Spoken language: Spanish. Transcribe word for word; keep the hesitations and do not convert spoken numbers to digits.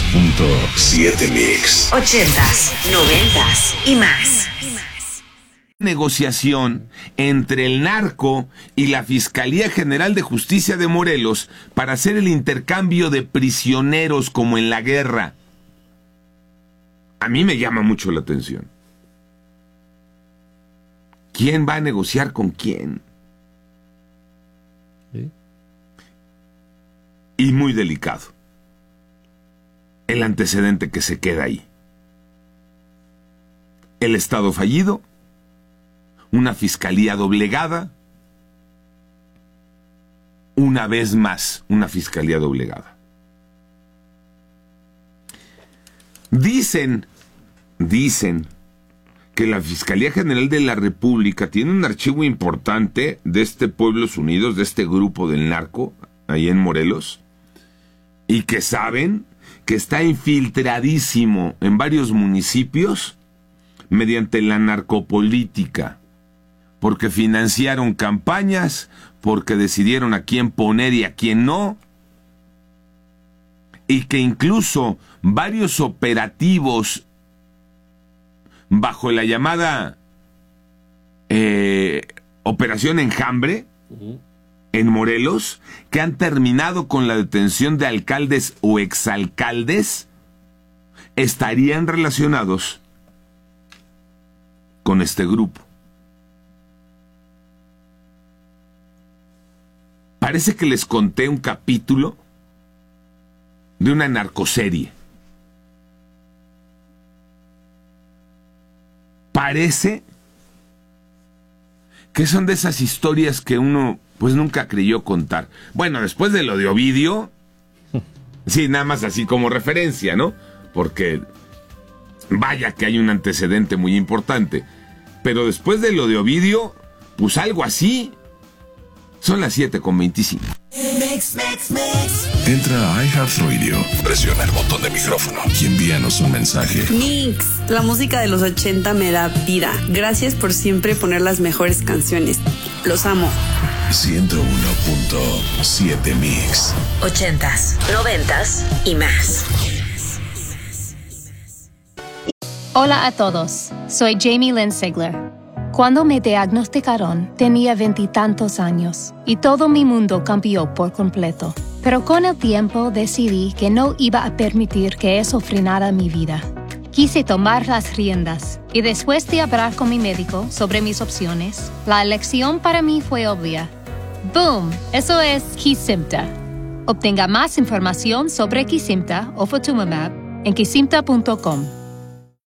punto siete Mix. Ochentas, noventas y más. Negociación entre el narco y la Fiscalía General de Justicia de Morelos para hacer el intercambio de prisioneros como en la guerra. A mí me llama mucho la atención. ¿Quién va a negociar con quién? ¿Sí? Y muy delicado el antecedente que se queda ahí. El Estado fallido, una fiscalía doblegada, una vez más, una fiscalía doblegada. Dicen, dicen que la Fiscalía General de la República tiene un archivo importante de este Pueblos Unidos, de este grupo del narco, ahí en Morelos, y que saben que está infiltradísimo en varios municipios mediante la narcopolítica, porque financiaron campañas, porque decidieron a quién poner y a quién no, y que incluso varios operativos bajo la llamada eh, Operación Enjambre, uh-huh, en Morelos, que han terminado con la detención de alcaldes o exalcaldes, estarían relacionados con este grupo. Parece que les conté un capítulo de una narcoserie. Parece que son de esas historias que uno pues nunca creyó contar. Bueno, después de lo de Ovidio, sí, nada más así como referencia, ¿no? Porque vaya que hay un antecedente muy importante. Pero después de lo de Ovidio, pues algo así. Son las siete con veinticinco. Mix, mix, mix. Entra a iHeartRadio, presiona el botón de micrófono y envíanos un mensaje. Mix, la música de los ochenta me da vida. Gracias por siempre poner las mejores canciones. Los amo. ciento uno punto siete Mix. Ochentas, noventas y más. Hola a todos, soy Jamie Lynn Sigler. Cuando me diagnosticaron, tenía veintitantos años y todo mi mundo cambió por completo. Pero con el tiempo decidí que no iba a permitir que eso frenara mi vida. Quise tomar las riendas y después de hablar con mi médico sobre mis opciones, la elección para mí fue obvia. ¡Boom! Eso es Kesimpta. Obtenga más información sobre Kesimpta o Ofatumumab en kesimpta punto com.